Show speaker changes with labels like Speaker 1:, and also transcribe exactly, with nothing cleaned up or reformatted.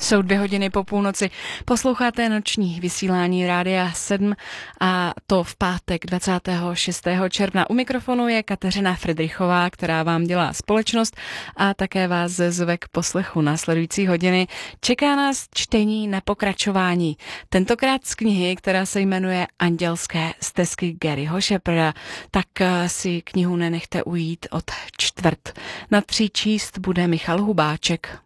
Speaker 1: Jsou dvě hodiny po půlnoci. Posloucháte noční vysílání Rádia sedm a to v pátek dvacátého šestého června. U mikrofonu je Kateřina Fridrichová, která vám dělá společnost a také vás zve k poslechu následující hodiny. Čeká nás čtení na pokračování. Tentokrát z knihy, která se jmenuje Andělské stezky Garyho Shepherda. Tak si knihu nenechte ujít od čtvrt. Na tří číst bude Michal Hubáček.